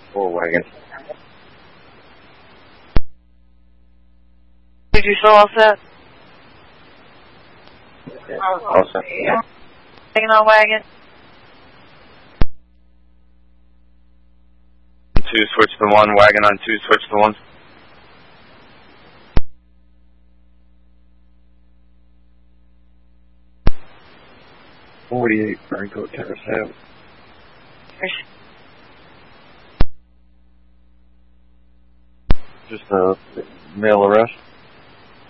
4 wagon. Did you show all set? Yeah, all set. Taking on wagon. 2, switch to 1, wagon on 2, switch to 1. .48 Franco Terrace Ave. Just a male arrest.